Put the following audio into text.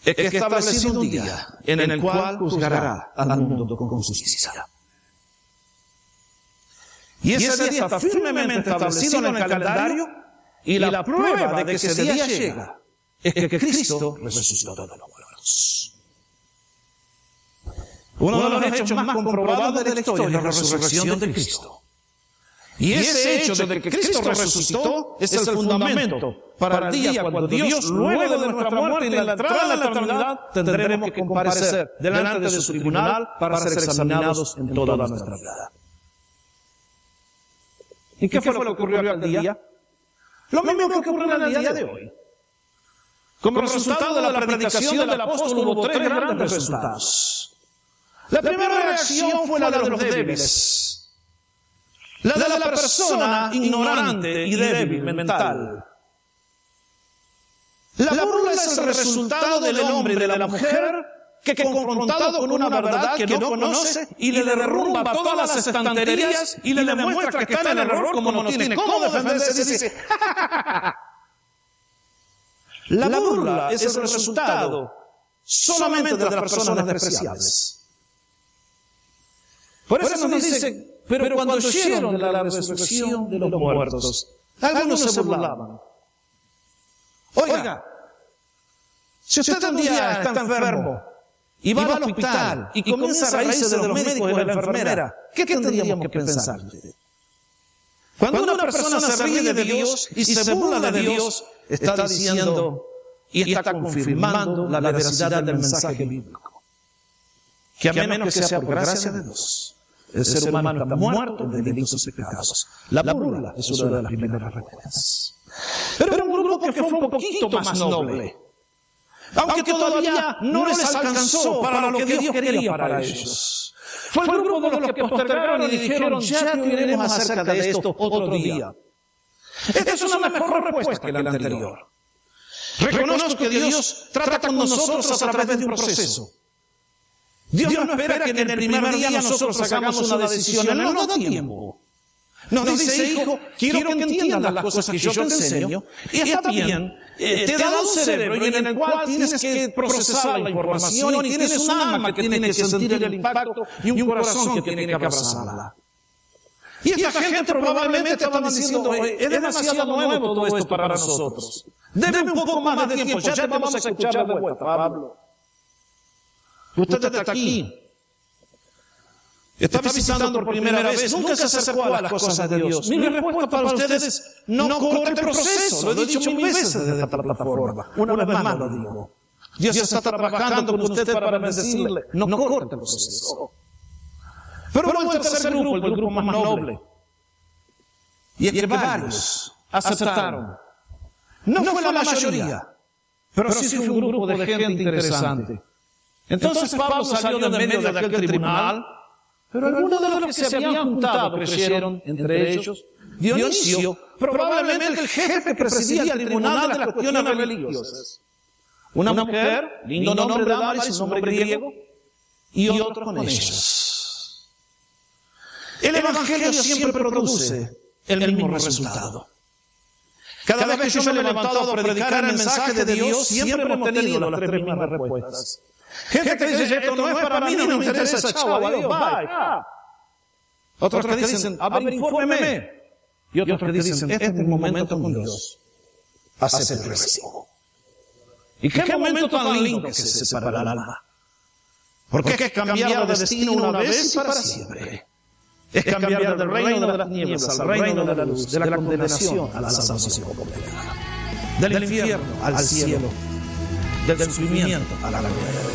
es que ha establecido un día en el cual juzgará al mundo con justicia. Y ese día está firmemente establecido en el calendario, y la prueba de que ese día llega es que Cristo resucitó de los muertos. Uno de los hechos más comprobados de la historia es la resurrección de Cristo. Y ese hecho de que Cristo resucitó es el fundamento para el día cuando Dios, luego de nuestra muerte y la entrada de la eternidad, tendremos que comparecer delante de su tribunal para ser examinados en toda nuestra vida. ¿Y qué fue lo que ocurrió aquel día? Lo mismo que ocurre en el día de hoy. Como resultado de la predicación del apóstol hubo tres grandes resultados. La primera reacción fue la de los débiles. La de la persona ignorante y débil mental. La burla es el resultado del hombre y de la mujer que confrontado con una verdad que no conoce y le derrumba todas las estanterías y le demuestra que está en error como no tiene cómo defenderse, dice, La burla es el resultado solamente de las personas despreciables. Por eso nos dice, pero cuando oyeron la resurrección de los muertos, algunos se burlaban. Oiga, si usted un día está enfermo y va al hospital y comienza a reírse de los médicos y de la enfermera, ¿qué tendríamos que pensar? Cuando una persona se ríe de Dios y se burla de Dios, está diciendo y está confirmando la veracidad del mensaje bíblico. Que a menos que sea por gracia de Dios, el ser humano está muerto en delitos y pecados. La burla es una de las primeras respuestas. Pero era un grupo que fue un poquito más noble. Aunque todavía no les alcanzó para lo que Dios quería para ellos. Fue el grupo de los que postergaron y dijeron, ya te oiremos acerca de esto otro día. Esta es una mejor respuesta que la anterior. Reconozco que Dios trata con nosotros a través de un proceso. Dios no espera que en el primer día nosotros hagamos una decisión, Él nos da tiempo. Nos dice, hijo, quiero que entiendas las cosas que yo te enseño, y está bien, te he dado un cerebro en el cual tienes que procesar la información y tienes un alma que tiene que sentir el impacto y un corazón que tiene que abrazarla. Y esta gente probablemente estaban diciendo, es demasiado nuevo todo esto para nosotros. Deme un poco más de tiempo, ya te vamos a escuchar de vuelta, Pablo. Usted está aquí, está visitando por primera vez, nunca se acercó a las cosas de Dios. Mi respuesta para ustedes es, no corte el proceso. Lo he dicho mil veces desde esta plataforma. Una vez más lo digo. Dios está trabajando con usted para decirle, no corte el proceso. Pero hubo el tercer grupo, el grupo más noble. Y es que varios aceptaron. No fue la mayoría, pero sí fue un grupo de gente interesante. Entonces Pablo salió de medio de aquel tribunal, pero algunos de los que se habían juntado creyeron, entre ellos Dionisio, probablemente el jefe que presidía el tribunal de las cuestiones religiosas. Una mujer, lindo nombre de Damaris, un nombre griego, y otros con ellos. El Evangelio siempre produce el mismo resultado. Cada vez que yo me he levantado a predicar el mensaje de Dios, siempre hemos tenido las tres mismas respuestas. Gente que dice, esto no es para mí, no me interesa, chao, adiós, bye. Otros que dicen, a ver, infórmeme. Y otros que dicen, este es mi momento con Dios. Hace el recibo. ¿Y qué momento tan lindo que se separa el alma? Porque es cambiar de destino una vez y para siempre. Es cambiar del reino de las nieblas al reino de la luz, de la condenación a la salvación completa, del infierno al cielo, del sufrimiento a la gloria.